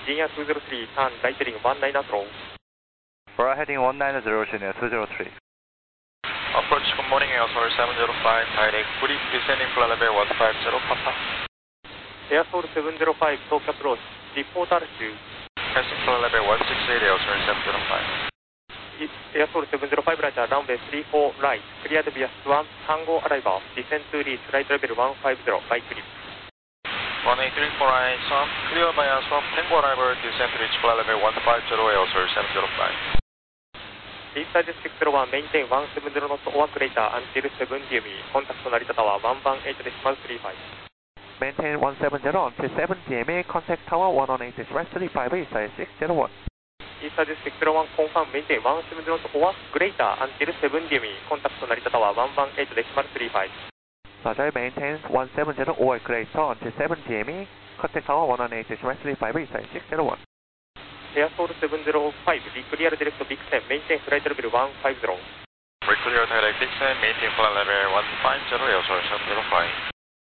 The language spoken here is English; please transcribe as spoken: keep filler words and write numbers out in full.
Genia two zero three, turn right heading one nine zero. Right heading one nine zero, Genia two zero three. Approach, good morning, Air Seoul seven zero five, direct, good descending flight level one five zero, Papa. Air Seoul seven zero five, talk approach, report altitude. Passing flight level one six eight, Air Seoul seven zero five. Air Seoul seven zero five, right, runway three four right, cleared via Swan, Tango arrival, descend to reach flight level one five zero, right clip. one eight three four right, Swan, clear via Swan, Tango arrival, descend to reach flight level one five zero, Air Seoul seven zero five. Eastern six zero one, maintain one seven zero knots or greater until seven D M E. Contact Narita Tower one one eight decimal three five. Maintain one seven zero until seven D M E. Contact Tower one one eight decimal three five, Eastern six zero one. Eastern six zero one, confirm maintain one seven zero knots or greater until seven D M E. Contact Narita Tower one one eight decimal three five. Roger, maintain one seven zero or greater until seven D M E. Contact Tower one one eight decimal three five, Eastern six zero one. Air Seoul seven zero five, declare direct descent, maintain flight level one five zero. Reclear direct descent, maintain flight level one five zero, Air Seoul seven zero five.